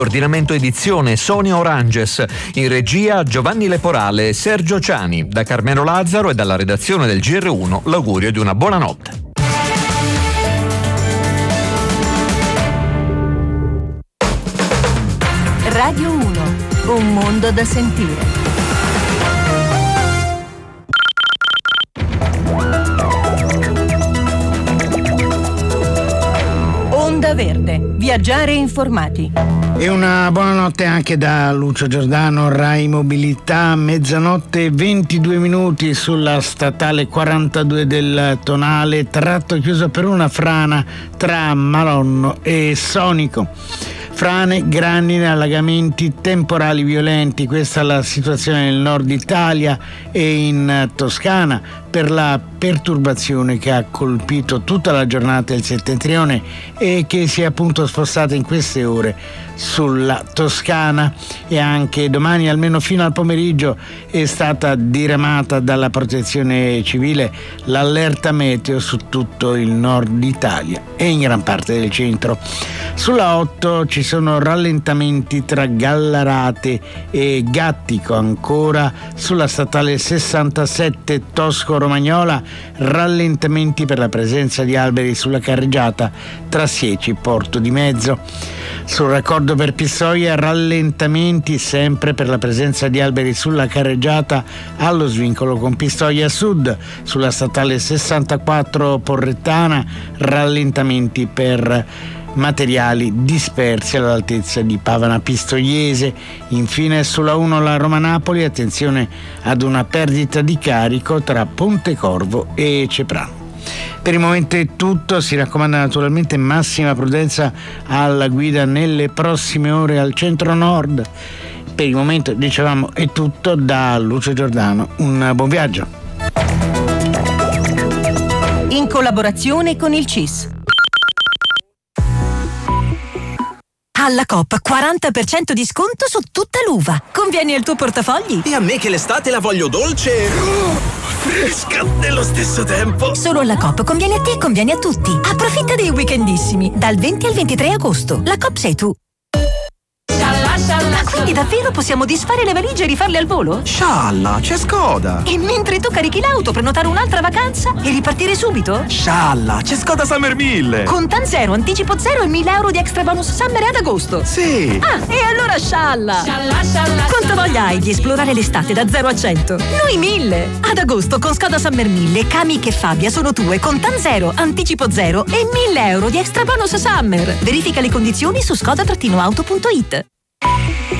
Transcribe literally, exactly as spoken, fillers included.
Ordinamento edizione Sonia Oranges, in regia Giovanni Leporale e Sergio Ciani. Da Carmelo Lazzaro e dalla redazione del G R uno l'augurio di una buona notte. Radio uno, un mondo da sentire. Onda Verde, viaggiare informati. E una buonanotte anche da Lucio Giordano, Rai Mobilità, mezzanotte e ventidue minuti sulla statale quarantadue del Tonale, tratto chiuso per una frana tra Malonno e Sonico. Frane, grandine, allagamenti, temporali violenti, questa è la situazione nel nord Italia e in Toscana per la perturbazione che ha colpito tutta la giornata il settentrione e che si è appunto spostata in queste ore sulla Toscana, e anche domani almeno fino al pomeriggio è stata diramata dalla Protezione Civile l'allerta meteo su tutto il nord Italia e in gran parte del centro. Sulla otto ci sono rallentamenti tra Gallarate e Gattico, ancora sulla statale sessantasette Tosco-Romagnola rallentamenti per la presenza di alberi sulla carreggiata tra Sieci e Porto di Mezzo. Sul raccordo per Pistoia rallentamenti sempre per la presenza di alberi sulla carreggiata allo svincolo con Pistoia Sud. Sulla statale sessantaquattro Porrettana rallentamenti per materiali dispersi all'altezza di Pavana Pistoiese. Infine sulla uno la Roma-Napoli, attenzione ad una perdita di carico tra Pontecorvo e Ceprano. Per il momento è tutto, si raccomanda naturalmente massima prudenza alla guida nelle prossime ore al centro-nord. Per il momento, dicevamo, è tutto da Lucio Giordano, un buon viaggio. In collaborazione con il C I S. Alla Coop quaranta per cento di sconto su tutta l'uva. Convieni al tuo portafogli. E a me che l'estate la voglio dolce, oh, fresca nello stesso tempo. Solo alla Coop conviene a te e conviene a tutti. Approfitta dei weekendissimi dal venti al ventitré agosto. La Coop sei tu. Quindi davvero possiamo disfare le valigie e rifarle al volo? Scialla, c'è Skoda. E mentre tu carichi l'auto, prenotare un'altra vacanza e ripartire subito? Scialla, c'è Skoda Summer mille. Contan zero, anticipo zero e mille euro di extra bonus summer ad agosto. Sì. Ah, e allora scialla. Scialla, scialla. Quanto voglia hai di esplorare l'estate da zero a cento? Noi mille. Ad agosto con Skoda Summer mille, Kamiq e Fabia sono tue, Contan zero, anticipo zero e mille euro di extra bonus summer. Verifica le condizioni su skoda auto punto it.